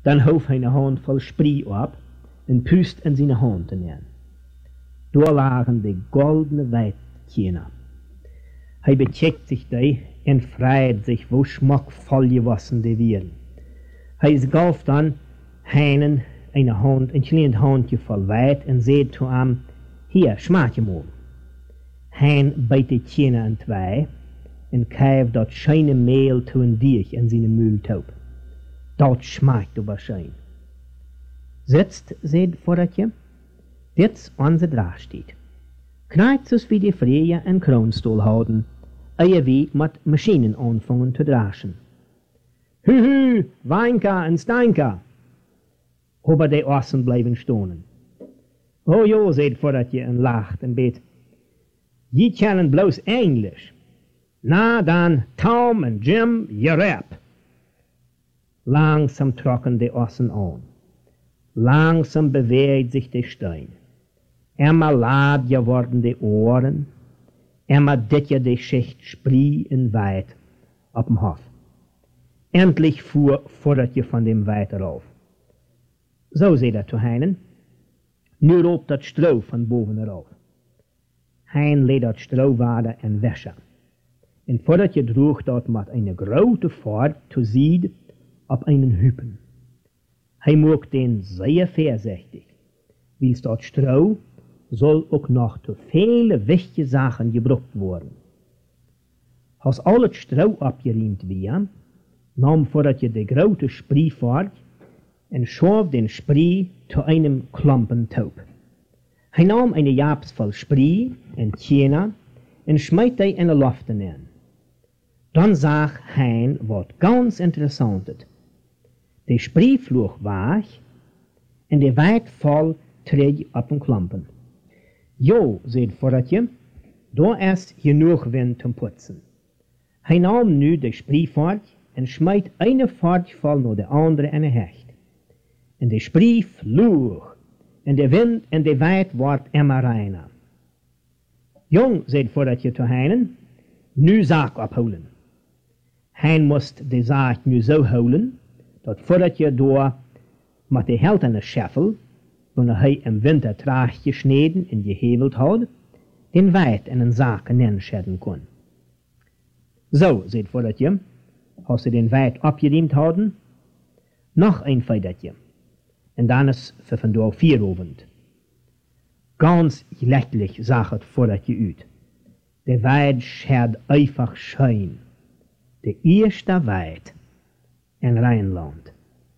Dan hoef hij een handvol sprie op en pust in zijn handen neer. Daar lagen de goldene Weitkiener. Hij becheckt sich die en freut sich, wo schmackvoll gewassen die wären. Hij gaf dan heinen een klein handje vol Weit en zei zu ihm, hier, schmaak je mal. Hein beit die Tiener in twee en kijft dat scheine Mehl zu een Diech in zijn Mühltaub. Dat schmeckt aber schön. Sitzt, seht Vordertje, dit onze Draag steht. Kneipt es wie die Freie en Kronstuhl houden, ehe wie mit Maschinen anfangen zu draschen. Hü, Weinka en Steinka. Aber die Ossen bleiben stonen. Oh jo, seht Vordertje en lacht en bet. Je kennen bloß Englisch. Na dan, Tom en Jim, je rap. Langsam trocken die Ossen an. Langsam bewegt sich der Stein. Einmal lad geworden die Ohren, einmal dicker die Schicht Sprie in Weit auf dem Hof. Endlich fuhr Vordertje von dem Weit rauf. So seht er zu Heinen. Nu roept dat Stroh von boven rauf. Hein lädt dat Strohwader en Wäsche. En Vordertje droeg dat mit eine grote Fahrt zu Sied auf einen Hüppen. Hij maakt den sehr vorsichtig, weil dat Stroh soll auch noch zu viele wichtige Sachen gebraucht worden. Als al het Stroh abgeriemt weer, nam Vordertje de grote Sprie fort en schoof den Sprie zu einem Klampentaub. Hij nam eine Japs voll Sprie en Tjener en schmeidt die in de Luft in. Dan zag Hein wat ganz Interessantes. De Sprie vloog weg en de Weit voll terug op een Klampen. Jo, zei Vordertje, daar is genoeg wind zum Putzen. Hij nam nu de Sprie fort en smijt eine Fort voll naar de andere in een hecht. En de Sprie vloog en de wind en de Weit wordt immer reiner. Jong, zei Vordertje te Heinen, nu zaak opholen. Hein moest de zaak nu zo houden, dat Vordertje door met de held en de scheffel, wanneer hij im winter traag gesneden en geheveld had, den Weit in een zaak neerschedden kon. Zo, zei Vordertje, als ze den Weit opgediend hadden, nog een Feidertje, en dan is voor vandaag vierovend. Ganz lächerlich zag het Vordertje uit. De Weit schert einfach schön. De eerste Weit in Rheinland.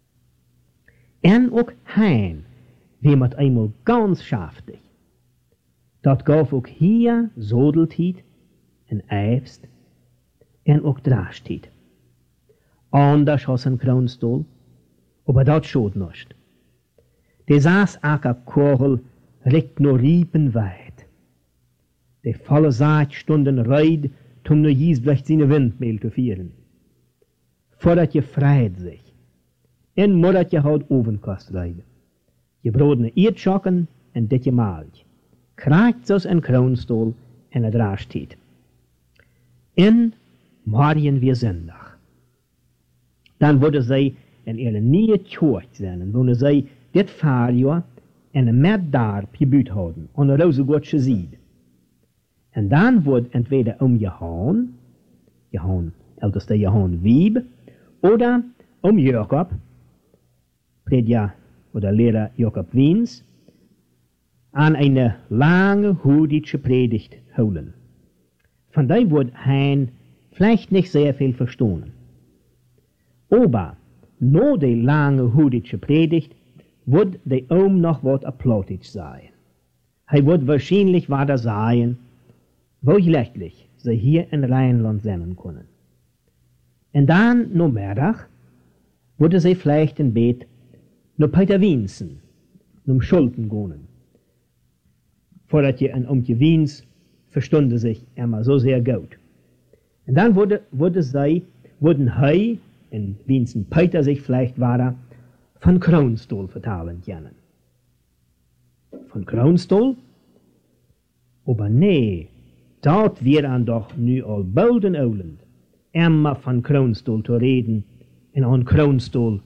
En ook Hein, wie met eenmaal ganz schaftig. Dat gaf ook hier zodeltiet en eifst en ook draagstiet. Anders als een kroonstoel, aber dat schoot nicht. De saß acker Korrel richt no riepen weit. De volle Saat stunden reid, tum no Jiesbrecht seine Windmehl zu vieren. Vordertje freit sich. En Muddertje haut Ovenkost reid. Je brodene Eertschokken en ditje maaltje. Kraakt zoals een kroonstoel en een draagstiet. En morgen weer zondag. Dan worden zij in ihre nieuwe Tjoort zijn, wonen zij dit vaarjaar en een meddarp gebuut houden, aan een rozengoedje zied. En dan wordt entweder Johan, älteste Johan Wieb, oder Jakob, Predja oder Lehrer Jakob Wiens, an eine lange hudische Predigt holen. Von der wird Hein vielleicht nicht sehr viel verstehen. Aber no de lange hudische Predigt wird der noch wat applaudisch sein. Hij wird wahrscheinlich weiter sagen, wo lächerlich sie hier in Rheinland sein können. Und dann, no Mittag, würde sie vielleicht in Bett no Peter Wiensen, no Schulten gehen. Vordat je een Omtje Wiens verstonden sich immer so sehr gut. Und dann würden hij en Wiensen Peter sich vielleicht weiter von Kronstuhl vertalen können. Von Kronstuhl? Aber nee, dort wären doch nu al bald en Oland, immer von Kronstuhl zu reden en an Kronstuhl